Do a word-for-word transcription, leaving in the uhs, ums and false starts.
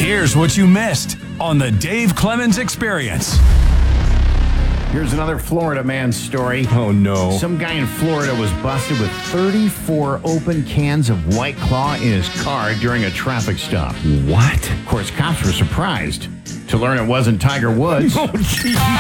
Here's what you missed on the Dave Clemens Experience. Here's another Florida man story. Oh, no. Some guy in Florida was busted with thirty-four open cans of White Claw in his car during a traffic stop. What? Of course, cops were surprised to learn it wasn't Tiger Woods. Oh, geez.